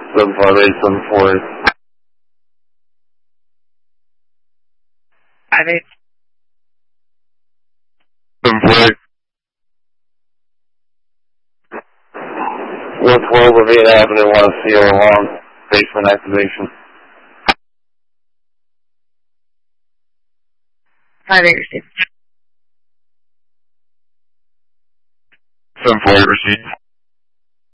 758, 58. 748. 112 of 8th Avenue, want to see her along basement activation. 58 received. 748 received.